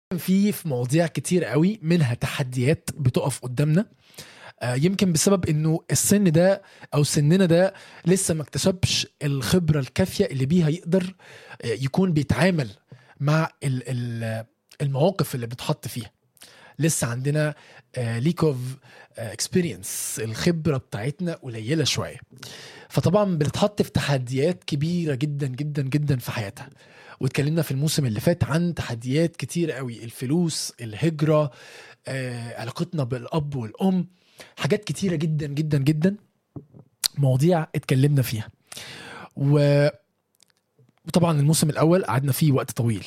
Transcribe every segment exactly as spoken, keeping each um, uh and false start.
في في مواضيع كتير قوي، منها تحديات بتقف قدامنا. آه، يمكن بسبب انه السن ده او سننا ده لسه ما اكتسبش الخبرة الكافية اللي بيها يقدر آه، يكون بيتعامل مع ال- ال- المواقف اللي بتحط فيها. لسه عندنا ليك اوف اكسبيرينس، الخبرة بتاعتنا قليلة شوية، فطبعا بنتحط في تحديات كبيرة جدا جدا جدا في حياتها. واتكلمنا في الموسم اللي فات عن تحديات كتير قوي: الفلوس، الهجرة، آه، علاقتنا بالأب والأم، حاجات كتيرة جدا جدا جدا، مواضيع اتكلمنا فيها. و- وطبعا الموسم الأول قعدنا فيه وقت طويل.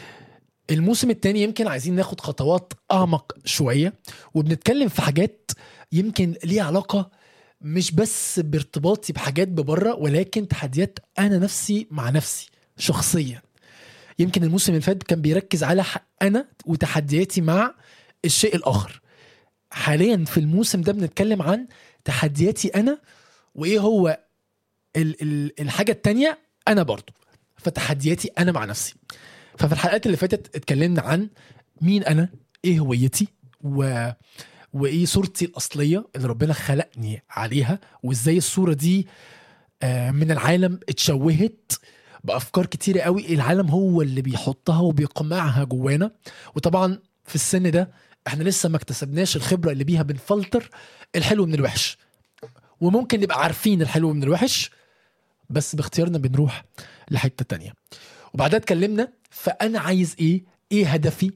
الموسم التاني يمكن عايزين ناخد خطوات أعمق شوية، وبنتكلم في حاجات يمكن ليها علاقة مش بس بارتباطي بحاجات ببره، ولكن تحديات أنا نفسي مع نفسي شخصيا. يمكن الموسم اللي فات كان بيركز على ح- أنا وتحدياتي مع الشيء الآخر. حاليا في الموسم ده بنتكلم عن تحدياتي أنا، وإيه هو ال- ال- الحاجة التانية أنا برضو، فتحدياتي أنا مع نفسي. ففي الحلقات اللي فاتت اتكلمنا عن مين أنا، إيه هويتي، و... وإيه صورتي الأصلية اللي ربنا خلقني عليها، وإزاي الصورة دي آه، من العالم اتشوهت بأفكار كتيرة قوي العالم هو اللي بيحطها وبيقمعها جوانا. وطبعا في السن ده احنا لسه ما اكتسبناش الخبرة اللي بيها بنفلتر الحلو من الوحش، وممكن نبقى عارفين الحلو من الوحش بس باختيارنا بنروح لحتة تانية. وبعدها اتكلمنا فأنا عايز ايه، ايه هدفي.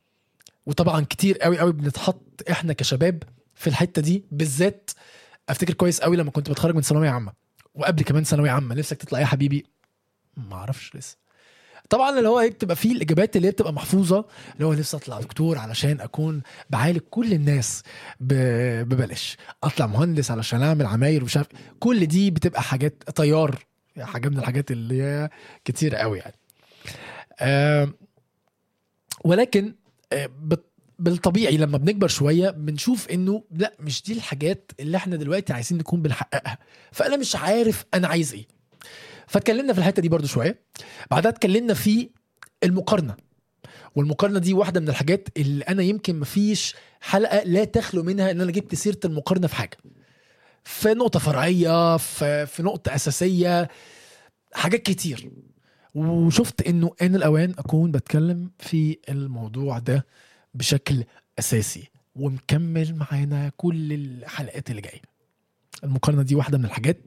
وطبعا كتير قوي قوي بنتحط احنا كشباب في الحتة دي بالذات. افتكر كويس قوي لما كنت بتخرج من ثانوية عامة، وقبل كمان ثانوية عامة، نفسك تطلع ايه يا حبيبي؟ ما اعرفش لسه. طبعا اللي هو هي بتبقى فيه الاجابات اللي هي بتبقى محفوظه، اللي هو نفسي اطلع دكتور علشان اكون بعالج كل الناس ب- ببلاش، اطلع مهندس علشان اعمل عماير ومش عارف. كل دي بتبقى حاجات طيار، حاجه من الحاجات اللي هي كتير قوي يعني. آه ولكن آه بت- بالطبيعي لما بنكبر شويه بنشوف انه لا، مش دي الحاجات اللي احنا دلوقتي عايزين نكون بنحققها. فانا مش عارف انا عايز ايه. فاتكلمنا في الحته دي برضو شويه. بعدها اتكلمنا في المقارنه. والمقارنه دي واحده من الحاجات اللي انا يمكن مفيش حلقه لا تخلو منها ان انا جبت سيره المقارنه في حاجه، في نقطه فرعيه، في في نقطه اساسيه، حاجات كتير. وشفت انه ان الاوان اكون بتكلم في الموضوع ده بشكل اساسي ومكمل معانا كل الحلقات اللي جايه. المقارنه دي واحده من الحاجات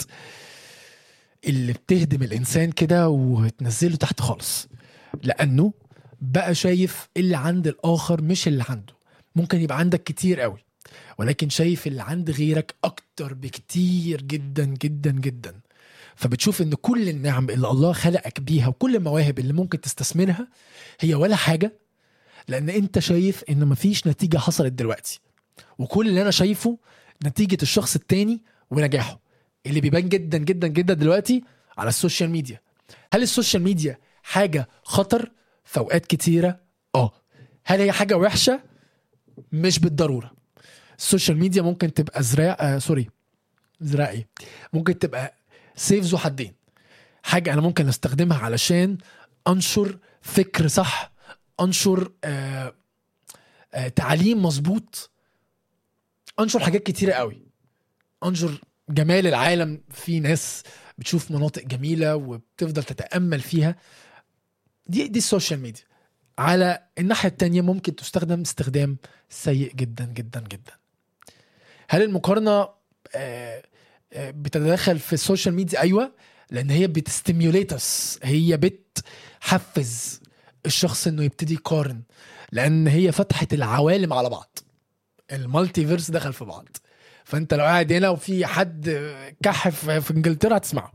اللي بتهدم الانسان كده وتنزله تحت خالص، لانه بقى شايف اللي عند الاخر مش اللي عنده. ممكن يبقى عندك كتير قوي، ولكن شايف اللي عند غيرك اكتر بكتير جدا جدا جدا. فبتشوف ان كل النعم اللي الله خلقك بيها وكل المواهب اللي ممكن تستثمرها هي ولا حاجة، لان انت شايف ان مفيش نتيجة حصلت دلوقتي، وكل اللي انا شايفه نتيجة الشخص التاني ونجاحه اللي بيبان جدا جدا جدا دلوقتي على السوشيال ميديا. هل السوشيال ميديا حاجة خطر في أوقات كتيرة؟ آه. هل هي حاجة وحشة؟ مش بالضرورة. السوشيال ميديا ممكن تبقى زراع آه سوري زراعي، ممكن تبقى سيف ذو حدين. حاجة أنا ممكن أستخدمها علشان أنشر فكر صح، أنشر آه آه تعليم مظبوط، أنشر حاجات كتيرة قوي، أنشر جمال العالم. في ناس بتشوف مناطق جميلة وبتفضل تتأمل فيها. دي دي السوشيال ميديا. على الناحية التانية ممكن تستخدم استخدام سيء جدا جدا جدا. هل المقارنة آه، آه، بتتدخل في السوشيال ميديا؟ أيوة، لأن هي بتستيميوليتس، هي بتحفز الشخص إنه يبتدي يقارن، لأن هي فتحت العوالم على بعض، المالتي فيرس دخل في بعض. فأنت لو قاعد هنا وفي حد كحف في إنجلترا هتسمعه.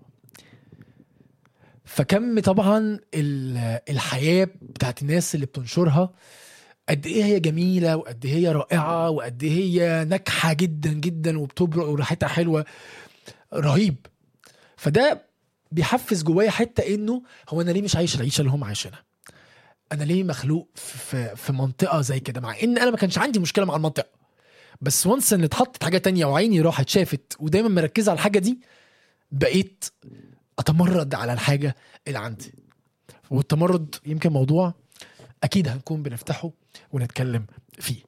فكم طبعا ال- الحياة بتاعت الناس اللي بتنشرها قد ايه هي جميلة، وقد ايه هي رائعة، وقد ايه هي ناجحة جدا جدا وبتبرق وريحتها حلوة رهيب. فده بيحفز جوايا حتة انه هو انا ليه مش عايش العيشة اللي هم عايشينها؟ انا ليه مخلوق في, في منطقة زي كده؟ مع ان انا ما كانش عندي مشكلة مع المنطقة، بس وانس ان اتحطت حاجة تانية وعيني راحت شافت ودايما مركزة على الحاجة دي، بقيت اتمرد على الحاجة اللي عندي. والتمرد يمكن موضوع اكيد هنكون بنفتحه ونتكلم فيه.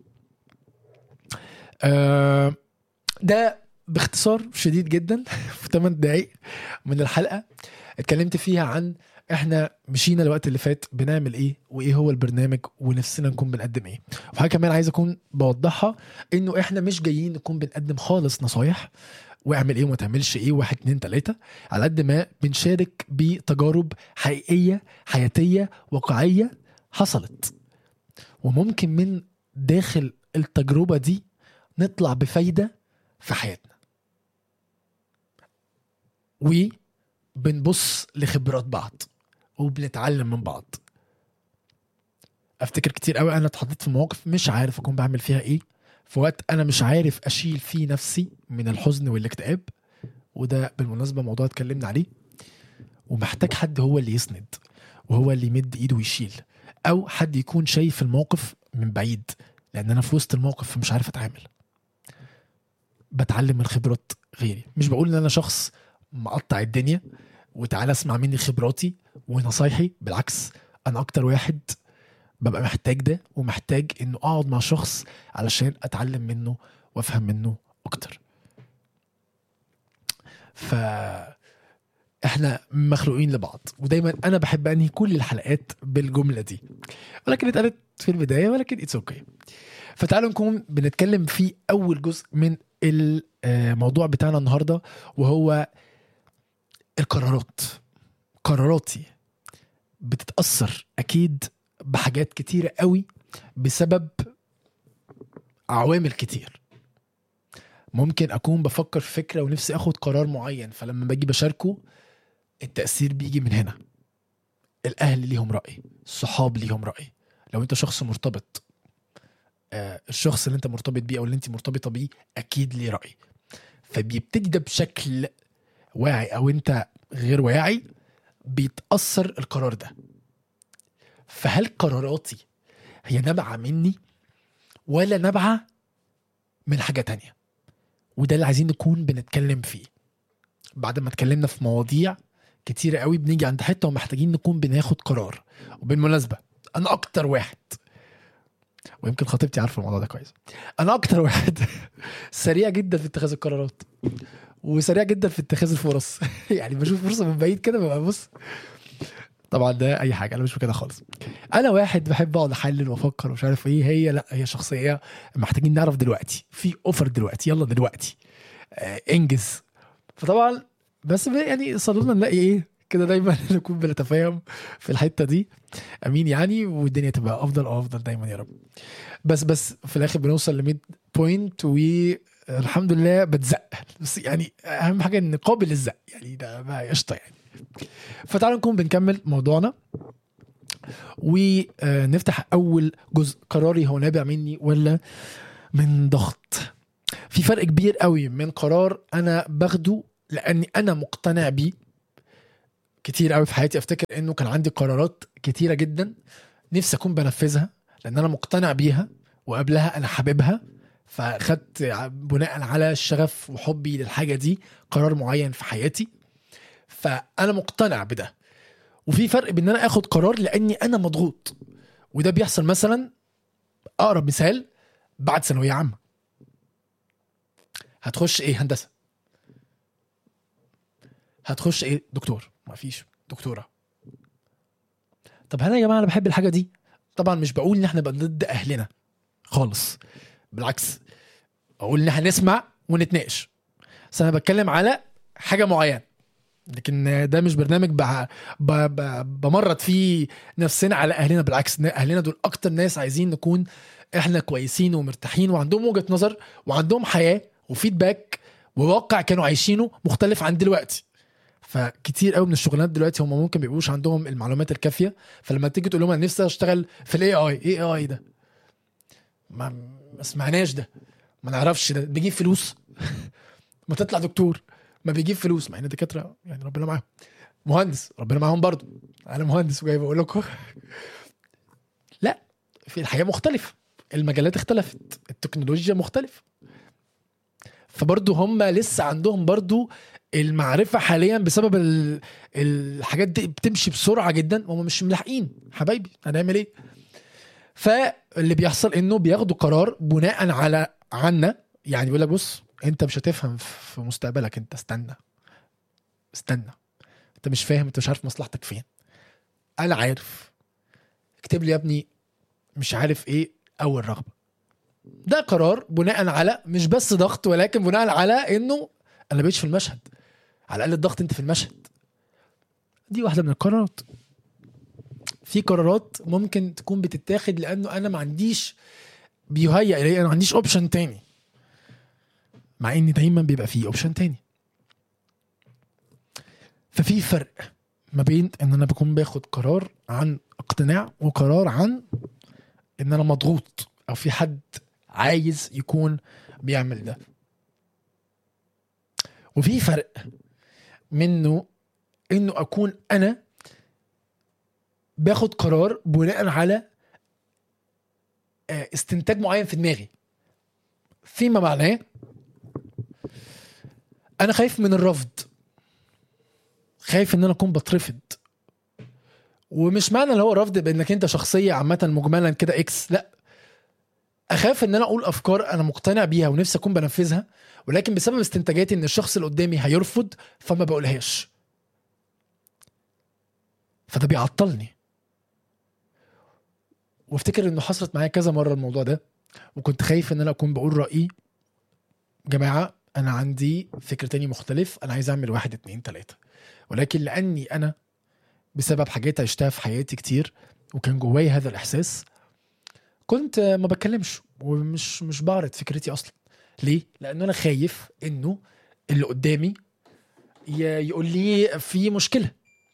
آه ده باختصار شديد جدا في ثمانية دقايق من الحلقة اتكلمت فيها عن احنا مشينا الوقت اللي فات بنعمل ايه وايه هو البرنامج ونفسنا نكون بنقدم ايه. وحاجة كمان عايز اكون بوضحها انه احنا مش جايين نكون بنقدم خالص نصايح واعمل ايه وما تعملش ايه واحد اتنين تلاتة، على قد ما بنشارك بتجارب حقيقية حياتية واقعية حصلت، وممكن من داخل التجربة دي نطلع بفايدة في حياتنا، وبنبص لخبرات بعض وبنتعلم من بعض. افتكر كتير قوي انا اتحطيت في مواقف مش عارف اكون بعمل فيها ايه، في وقت انا مش عارف اشيل فيه نفسي من الحزن والاكتئاب، وده بالمناسبة موضوع اتكلمنا عليه، ومحتاج حد هو اللي يسند وهو اللي يمد ايده ويشيل، او حد يكون شايف الموقف من بعيد، لان انا في وسط الموقف مش عارف اتعامل. بتعلم من خبرات غيري، مش بقول ان انا شخص مقطع الدنيا وتعالى اسمع مني خبراتي ونصايحي، بالعكس انا اكتر واحد ببقى محتاج ده، ومحتاج انه اقعد مع شخص علشان اتعلم منه وافهم منه اكتر. ف احنا مخلوقين لبعض، ودايما انا بحب انهي كل الحلقات بالجملة دي، ولكن اتقالت في البداية ولكن اتس اوكي. فتعالوا نكون بنتكلم في اول جزء من الموضوع بتاعنا النهاردة، وهو القرارات. قراراتي بتتأثر اكيد بحاجات كتيرة قوي بسبب عوامل كتير. ممكن اكون بفكر في فكرة ونفسي اخد قرار معين، فلما باجي بشاركه التأثير بيجي من هنا. الاهل ليهم رأي، الصحاب ليهم رأي، لو انت شخص مرتبط آه الشخص اللي انت مرتبط بيه او اللي انت مرتبطة بيه اكيد ليه رأي. فبيبتدي ده بشكل واعي او انت غير واعي بيتأثر القرار ده. فهل قراراتي هي نبعة مني ولا نبعة من حاجة تانية؟ وده اللي عايزين نكون بنتكلم فيه. بعد ما اتكلمنا في مواضيع كتيرة قوي بنيجي عند حتة ومحتاجين نكون بناخد قرار. وبالمناسبة انا اكتر واحد، ويمكن خطيبتي عارفة الموضوع ده كويس، انا اكتر واحد سريع جدا في اتخاذ القرارات وسريع جدا في اتخاذ الفرص. يعني بشوف فرصة من بعيد كده ببقى بص، طبعا ده اي حاجة، انا مش كده خالص. انا واحد بحب اقعد احلل وافكر ومش عارف ايه هي، لا هي شخصية محتاجين نعرف دلوقتي، في اوفر دلوقتي، يلا دلوقتي آه انجز. فطبعا بس يعني صدقنا نلاقي ايه كده دايما نكون بنتفاهم في الحتة دي، امين يعني، والدنيا تبقى افضل او افضل دايما يا رب. بس بس في الاخر بنوصل لميد بوينت والحمد لله بتزق، بس يعني اهم حاجة ان قابل للزق، يعني ده بقى قشطة يعني. فتعالوا نكون بنكمل موضوعنا ونفتح اول جزء. قراري هو نابع مني ولا من ضغط؟ في فرق كبير قوي من قرار انا باخده لاني انا مقتنع بيه. كتير قوي في حياتي افتكر انه كان عندي قرارات كتيرة جدا نفسي اكون بنفذها لان انا مقتنع بيها، وقبلها انا حاببها، فاخدت بناء على الشغف وحبي للحاجة دي قرار معين في حياتي، فانا مقتنع بده. وفي فرق بين ان انا اخد قرار لاني انا مضغوط، وده بيحصل مثلا اقرب مثال بعد ثانوية عامة. هتخش ايه؟ هندسة. هتخش ايه؟ دكتور. ما فيش دكتورة. طب هل يا جماعة انا بحب الحاجة دي؟ طبعا مش بقول ان احنا بقى ضد اهلنا خالص، بالعكس اقول ان احنا نسمع ونتناقش، بس انا بتكلم على حاجة معينة. لكن ده مش برنامج ب... ب... ب... بمرض فيه نفسنا على اهلنا، بالعكس اهلنا دول اكتر ناس عايزين نكون احنا كويسين ومرتاحين وعندهم وجهة نظر وعندهم حياة وفيدباك وواقع كانوا عايشينه مختلف عن دلوقتي. فكتير قوي من الشغلانات دلوقتي هم ممكن بيبقوش عندهم المعلومات الكافية، فلما تيجي تقول لهم انا نفسي اشتغل في الاي اي، ايه اي ده؟ ما ما سمعناش ده، ما نعرفش ده بيجيب فلوس. ما تطلع دكتور ما بيجيب فلوس، مع ان الدكاتره يعني ربنا معاهم. مهندس ربنا معاهم برضو، انا مهندس وجاي بقول لكم لا، في الحياه مختلفه، المجالات اختلفت، التكنولوجيا مختلفه، فبرضو هم لسه عندهم برضو المعرفه حاليا بسبب الحاجات دي بتمشي بسرعه جدا، وهم مش ملاحقين. حبايبي هنعمل ايه؟ فاللي بيحصل انه بياخدوا قرار بناء على عنا، يعني يقول لك بص انت مش هتفهم في مستقبلك، انت استنى استنى انت مش فاهم، انت مش عارف مصلحتك فين، انا عارف، اكتب لي يا ابني مش عارف ايه اول رغبة. ده قرار بناء على مش بس ضغط، ولكن بناء على انه انا بقيتش في المشهد، على الاقل الضغط انت في المشهد. دي واحدة من القرارات. في قرارات ممكن تكون بتتاخد لانه انا ما عنديش بيهيأ الي، انا ما عنديش اوبشن تاني، مع ان دايما بيبقى فيه اوبشن تاني. ففي فرق ما بين ان انا بكون باخد قرار عن اقتناع وقرار عن ان انا مضغوط او في حد عايز يكون بيعمل ده. وفي فرق منه انه اكون انا باخد قرار بناء على استنتاج معين في دماغي، فيما معناه انا خايف من الرفض، خايف ان انا اكون بترفض. ومش معنى اللي هو رفض بانك انت شخصية عامة مجملا كده اكس، لا، اخاف ان انا اقول افكار انا مقتنع بيها ونفسي اكون بنفذها، ولكن بسبب استنتاجاتي ان الشخص اللي قدامي هيرفض فما بقولهاش، فده بيعطلني. وافتكر انه حصلت معايا كذا مرة الموضوع ده، وكنت خايف ان انا اكون بقول رأيي جماعة انا عندي فكر تاني مختلف، انا عايز اعمل واحد اتنين تلاتة، ولكن لاني انا بسبب حاجات عشتها في حياتي كتير وكان جواي هذا الاحساس، كنت ما بتكلمش ومش مش بعرض فكرتي اصلا. ليه؟ لانه انا خايف انه اللي قدامي يقول لي في مشكلة،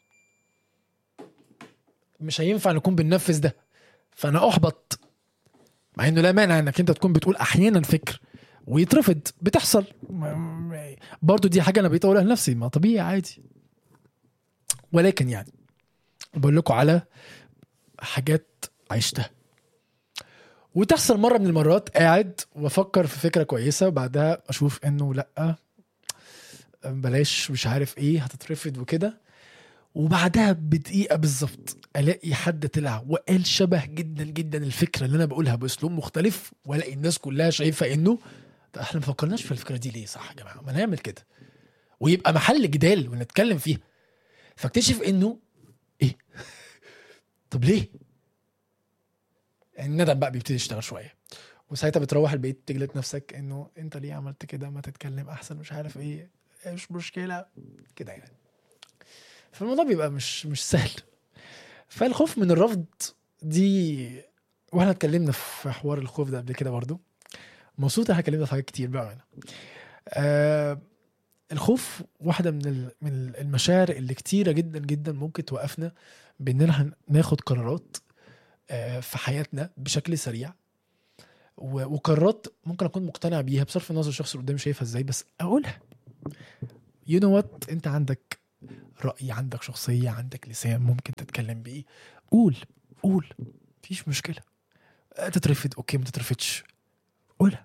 مش هينفع نكون بننفذ ده، فانا احبط. مع انه لا مانع انك انت تكون بتقول احيانا فكر ويترفض، بتحصل برضو، دي حاجة انا بقيت اقولها لنفسي، ما طبيعي عادي. ولكن يعني بقول لكم على حاجات عشتها، وتحصل مرة من المرات قاعد وافكر في فكرة كويسة وبعدها اشوف انه لا بلاش مش عارف ايه هتترفض وكده، وبعدها بدقيقة بالظبط الاقي حد طلع وقال شبه جدا جدا الفكرة اللي انا بقولها باسلوب مختلف، والاقي الناس كلها شايفة انه احنا ما فكرناش في الفكرة دي ليه، صح يا جماعة ما نعمل كده، ويبقى محل جدال ونتكلم فيها. فاكتشف انه ايه طب ليه الندم بقى بيبتدي يشتغل شويه، وساعتها بتروح البيت تجلد نفسك انه انت ليه عملت كده، ما تتكلم احسن، مش عارف ايه، مش مشكله كده يعني. فالموضوع بيبقى مش مش سهل. فالخوف من الرفض دي، واحنا اتكلمنا في حوار الخوف ده قبل كده برضو، مبسوط احنا اتكلمنا في حاجات كتير بقى هنا. آه الخوف واحده من من المشاعر اللي كتيره جدا جدا ممكن توقفنا باننا ناخد قرارات في حياتنا بشكل سريع، وقرارات ممكن اكون مقتنع بيها بصرف النظر الشخص اللي قدامي شايفها ازاي، بس اقولها. you know what، انت عندك رأي، عندك شخصية، عندك لسان ممكن تتكلم بيه، قول قول مفيش مشكلة. تترفض اوكي، ما تترفضش قولها.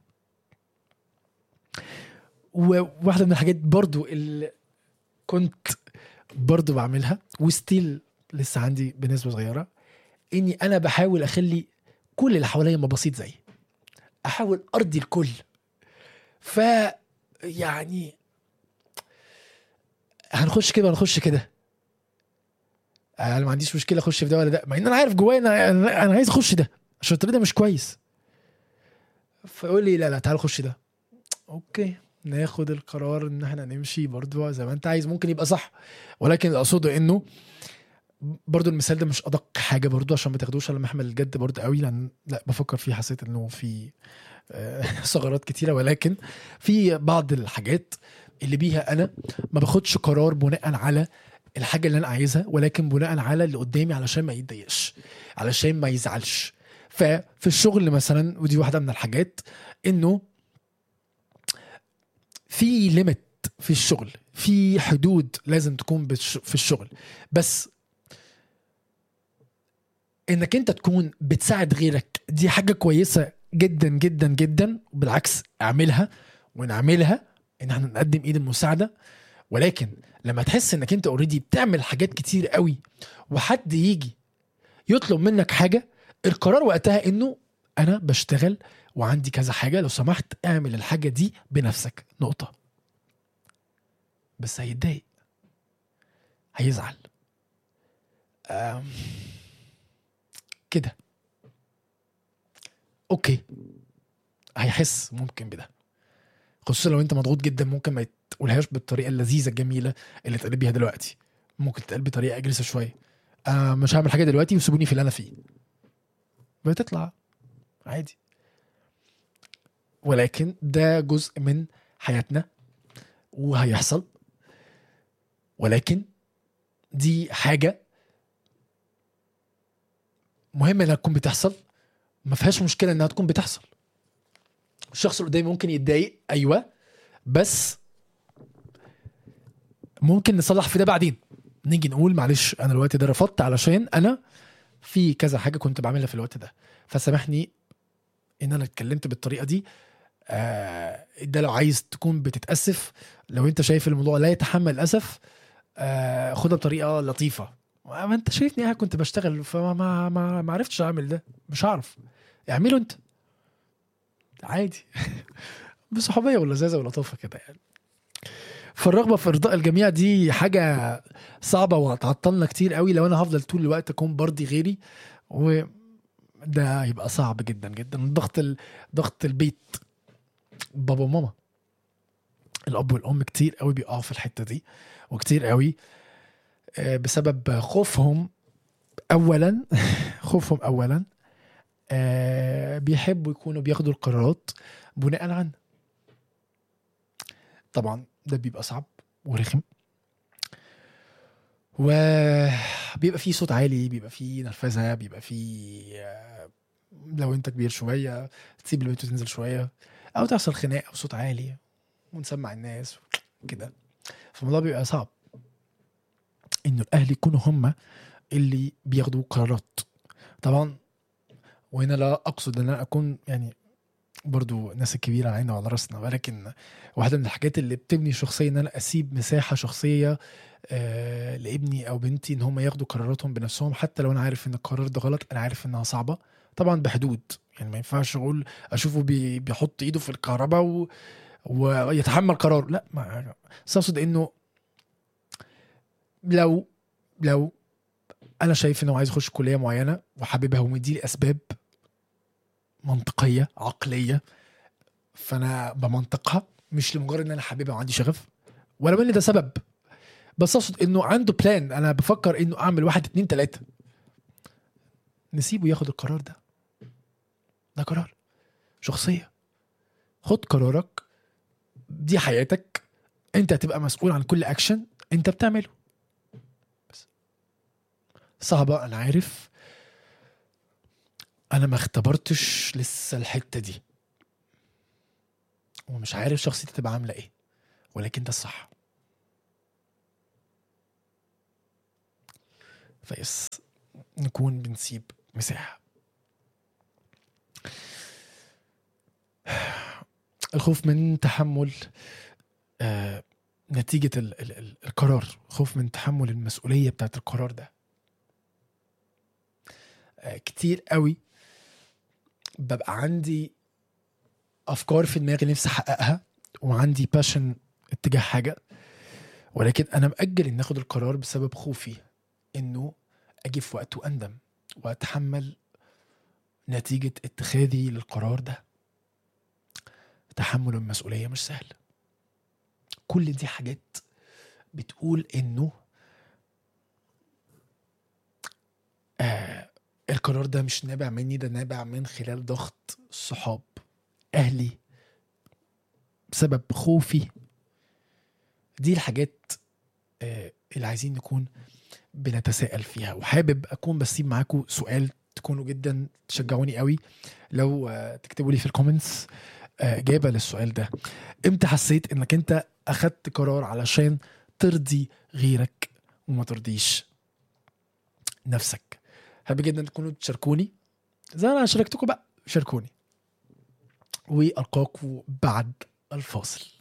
وواحدة من الحاجات برضو اللي كنت برضو بعملها وستيل لسه عندي بنسبة صغيرة، اني انا بحاول اخلي كل اللي حواليا ما بسيط زي، احاول ارضي الكل. ف يعني هنخش كده هنخش كده، انا ما عنديش مشكله اخش في ده ولا ده، مع ان انا عارف جوايا انا انا عايز اخش ده عشان الطريق ده مش كويس. فيقول لي لا لا تعال خش ده، اوكي ناخد القرار ان احنا نمشي برضو زي ما انت عايز، ممكن يبقى صح، ولكن اقصده انه برضو المثال ده مش ادق حاجه برضو عشان ما تاخدوش على محمل الجد برضو قوي، لان لا بفكر فيه حسيت انه في ثغرات كتيره، ولكن في بعض الحاجات اللي بيها انا ما باخدش قرار بناء على الحاجه اللي انا عايزها، ولكن بناء على اللي قدامي علشان ما يتضايقش، علشان ما يزعلش. ففي الشغل مثلا، ودي واحده من الحاجات، انه في ليميت في الشغل، في حدود لازم تكون في الشغل، بس انك انت تكون بتساعد غيرك دي حاجة كويسة جدا جدا جدا، بالعكس اعملها ونعملها ان احنا نقدم ايد المساعدة. ولكن لما تحس انك انت اوريدي بتعمل حاجات كتير قوي وحد يجي يطلب منك حاجة، القرار وقتها انه انا بشتغل وعندي كذا حاجة، لو سمحت اعمل الحاجة دي بنفسك، نقطة. بس هيتضايق، هيزعل كده، اوكي، هيحس ممكن بده، خصوصا لو انت مضغوط جدا. ممكن ما تقولهاش بالطريقه اللذيذه الجميله اللي تقلب بيها دلوقتي، ممكن تقلب بطريقه اجريسيف شويه. آه مش هعمل حاجه دلوقتي وسيبوني في اللي انا فيه، بتطلع عادي. ولكن ده جزء من حياتنا وهيحصل، ولكن دي حاجه مهمه انها تكون بتحصل، ما فيهاش مشكله انها تكون بتحصل. الشخص اللي قدامي ممكن يتضايق، ايوه، بس ممكن نصلح في ده بعدين. نيجي نقول معلش انا الوقت ده رفضت علشان انا في كذا حاجه كنت بعملها في الوقت ده، فسامحني ان انا اتكلمت بالطريقه دي. آه ده لو عايز تكون بتتاسف، لو انت شايف الموضوع لا يتحمل الاسف، آه خدها بطريقه لطيفه. ما انت شايفني انا كنت بشتغل فما ما ما, ما عرفتش اعمل ده، مش هعرف، اعمله انت عادي. بصحوبيه ولذاذه ولطافه كده يعني. فالرغبه في ارضاء الجميع دي حاجه صعبه وهتعطلنا كتير قوي لو انا هفضل طول الوقت اكون برضي غيري، وده هيبقى صعب جدا جدا. ضغط ال... ضغط البيت، بابا وماما، الاب والام كتير قوي بيقعوا في الحته دي، وكتير قوي بسبب خوفهم اولا خوفهم اولا بيحبوا يكونوا بياخدوا القرارات بناء عنه. طبعا ده بيبقى صعب ورخم، وبيبقى فيه صوت عالي، بيبقى فيه نرفزه، بيبقى فيه لو انت كبير شويه تسيب البيت وتنزل شويه، او تحصل خناقه او صوت عالي ونسمع الناس كده. فالموضوع بيبقى صعب انه الاهل يكونوا هم اللي بياخدوا قرارات. طبعا وهنا لا اقصد ان انا اكون يعني برضو الناس الكبيره علينا وعلى راسنا، ولكن واحده من الحاجات اللي بتبني شخصيه ان انا اسيب مساحه شخصيه آه لابني او بنتي ان هم ياخدوا قراراتهم بنفسهم، حتى لو انا عارف ان القرار ده غلط، انا عارف انها صعبه طبعا بحدود. يعني ما ينفعش اقول اشوفه بي بيحط ايده في الكهرباء و... ويتحمل قرار، لا. ما اقصد انه لو لو انا شايف انه عايز يخش كليه معينه وحاببها ومدي لي اسباب منطقيه عقليه، فانا بمنطقها، مش لمجرد ان انا حاببها وعندي شغف، ولا ان ده سبب، بس اقصد انه عنده بلان. انا بفكر انه اعمل واحد اتنين تلاته، نسيبه ياخد القرار ده. ده قرار شخصيه، خد قرارك، دي حياتك، انت هتبقى مسؤول عن كل اكشن انت بتعمله. بس صعبه، انا عارف، انا ما اختبرتش لسه الحته دي ومش عارف شخصيتي تبقى عامله ايه، ولكن ده الصح. فيس نكون بنسيب مساحه. الخوف من تحمل آه نتيجة ال ال ال القرار، خوف من تحمل المسؤولية بتاعت القرار ده. آه كتير قوي ببقى عندي أفكار في دماغي نفسي أحققها، وعندي باشن اتجاه حاجة، ولكن أنا مأجل إن أخد القرار بسبب خوفي إنه أجي في وقت وأندم وأتحمل نتيجة اتخاذي للقرار ده. تحمل المسؤولية مش سهل. كل دي حاجات بتقول إنه آه القرار ده مش نابع مني، ده نابع من خلال ضغط الصحاب، أهلي، بسبب خوفي. دي الحاجات آه اللي عايزين نكون بنتساءل فيها. وحابب أكون بسيب معاكم سؤال تكونوا جدا تشجعوني قوي لو آه تكتبوا لي في الكومنتس آه إجابة للسؤال ده. امتى حسيت انك انت أخدت قرار علشان ترضي غيرك وما ترضيش نفسك؟ حابب جدا تكونوا تشاركوني زي انا شاركتكم بقى، شاركوني، والقاكم بعد الفاصل.